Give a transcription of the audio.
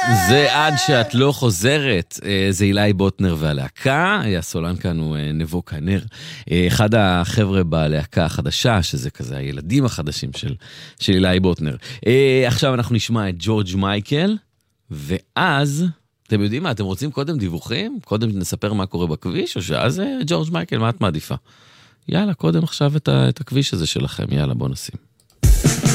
זה עד שאת לא חוזרת, זה אילי בוטנר והלהקה, הסולן כאן הוא נבו כנר, אחד החבר'ה בלהקה החדשה, שזה כזה הילדים החדשים של אילי בוטנר. עכשיו אנחנו נשמע את ג'ורג' מייקל, ואז, אתם יודעים מה, אתם רוצים קודם דיווחים? קודם נספר מה קורה בכביש, או שאז ג'ורג' מייקל, מה את מעדיפה? יאללה, קודם עכשיו את הכביש הזה שלכם, יאללה, בוא נשים.